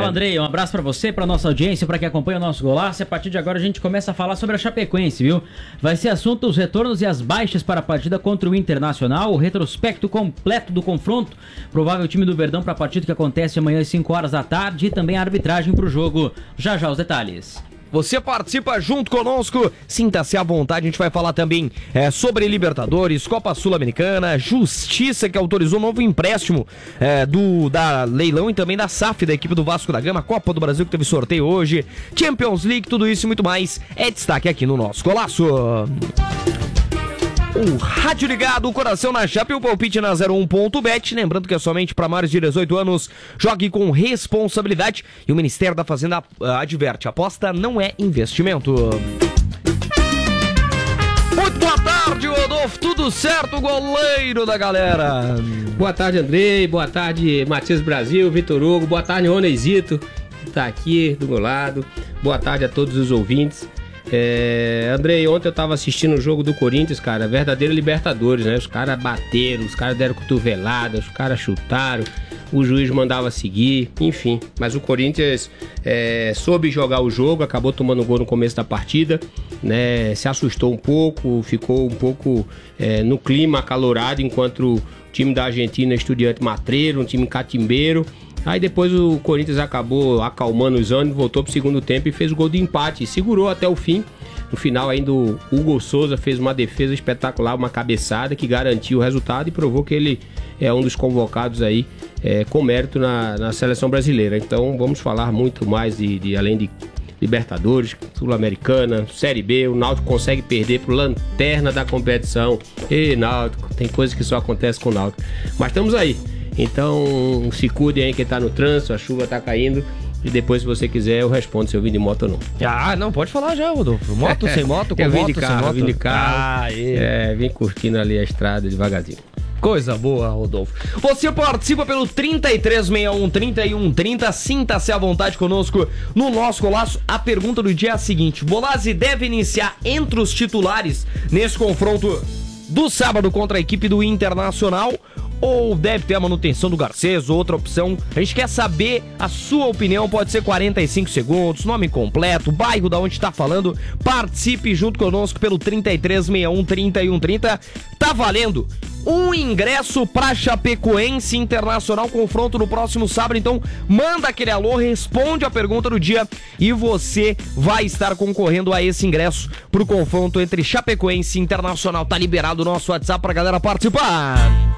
Fala, Andrei, um abraço pra você, pra nossa audiência, pra quem acompanha o nosso Golaço. A partir de agora a gente começa a falar sobre a Chapecoense, viu? Vai ser assunto os retornos e as baixas para a partida contra o Internacional, o retrospecto completo do confronto, provável time do Verdão para a partida que acontece amanhã às 5 horas da tarde e também a arbitragem pro jogo. Já os detalhes. Você participa junto conosco, sinta-se à vontade, a gente vai falar também sobre Libertadores, Copa Sul-Americana, Justiça que autorizou um novo empréstimo da Leilão e também da SAF da equipe do Vasco da Gama, Copa do Brasil que teve sorteio hoje, Champions League, tudo isso e muito mais é destaque aqui no nosso Golaço. O rádio ligado, o coração na chapa e o palpite na 01.bet. Lembrando que é somente para maiores de 18 anos. Jogue com responsabilidade. E o Ministério da Fazenda adverte: aposta não é investimento. Muito boa tarde, Rodolfo. Tudo certo, goleiro da galera? Boa tarde, Andrei. Boa tarde, Matias Brasil, Vitor Hugo. Boa tarde, Oneizito, que tá aqui do meu lado. Boa tarde a todos os ouvintes. Andrei, ontem eu tava assistindo o jogo do Corinthians, cara, verdadeiro Libertadores, né? Os caras bateram, os caras deram cotovelada, os caras chutaram, o juiz mandava seguir, enfim. Mas o Corinthians soube jogar o jogo, acabou tomando gol no começo da partida, né? Se assustou um pouco, ficou um pouco no clima acalorado, enquanto o time da Argentina é Estudiante Matreiro, um time catimbeiro. Aí depois o Corinthians acabou acalmando os ânimos, voltou pro segundo tempo e fez o gol de empate. Segurou até o fim. No final ainda o Hugo Souza fez uma defesa espetacular, uma cabeçada que garantiu o resultado e provou que ele é um dos convocados aí com mérito na seleção brasileira. Então vamos falar muito mais de além de Libertadores, Sul-Americana, Série B. O Náutico consegue perder pro lanterna da competição. E Náutico, tem coisa que só acontece com o Náutico. Mas estamos aí. Então se cuidem aí quem tá no trânsito, a chuva tá caindo. E depois, se você quiser, eu respondo se eu vim de moto ou não. Ah, não, pode falar já, Rodolfo. Moto, sem moto, com moto, sem moto. Eu vim de carro, vim curtindo ali a estrada devagarzinho. Coisa boa, Rodolfo. Você participa pelo 3361-3130. Sinta-se à vontade conosco no nosso Golaço. A pergunta do dia é a seguinte: Bolazzi deve iniciar entre os titulares nesse confronto do sábado contra a equipe do Internacional, ou deve ter a manutenção do Garcês, outra opção? A gente quer saber a sua opinião, pode ser 45 segundos, nome completo, bairro da onde está falando. Participe junto conosco pelo 3361-3130. Tá valendo um ingresso pra Chapecoense Internacional, confronto no próximo sábado. Então manda aquele alô, responde a pergunta do dia e você vai estar concorrendo a esse ingresso pro confronto entre Chapecoense Internacional. Tá liberado o nosso WhatsApp pra galera participar.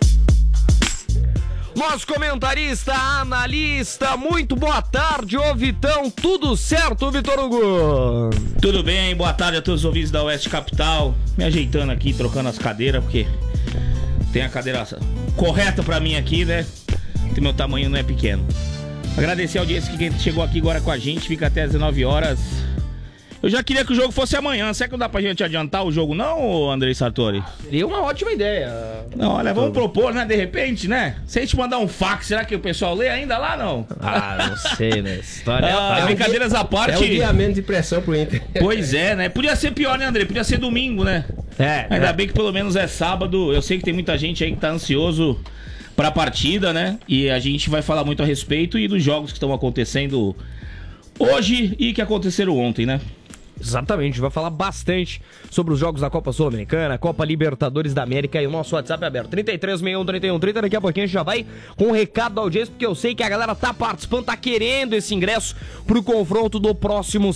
Nosso comentarista, analista, muito boa tarde, ô Vitão, tudo certo, Vitor Hugo? Tudo bem, boa tarde a todos os ouvintes da Oeste Capital, me ajeitando aqui, trocando as cadeiras, porque tem a cadeira correta pra mim aqui, né, que meu tamanho não é pequeno. Agradecer a audiência que chegou aqui agora com a gente, fica até às 19 horas. Eu já queria que o jogo fosse amanhã. Será que não dá pra gente adiantar o jogo não, Andrei Sartori? Seria uma ótima ideia. Não, olha, vamos propor, né, de repente, né? Se a gente mandar um fax, será que o pessoal lê ainda lá, não? Ah, não sei, né? História brincadeiras à parte. É um dia menos de pressão pro Inter. Pois é, né? Podia ser pior, né, Andrei? Podia ser domingo, né? Ainda bem que pelo menos é sábado. Eu sei que tem muita gente aí que tá ansioso pra partida, né? E a gente vai falar muito a respeito e dos jogos que estão acontecendo hoje e que aconteceram ontem, né? Exatamente, a gente vai falar bastante sobre os jogos da Copa Sul-Americana, Copa Libertadores da América, e o nosso WhatsApp é aberto, 3361-3130. Daqui a pouquinho a gente já vai com o recado da audiência, porque eu sei que a galera tá participando, tá querendo esse ingresso pro confronto do próximo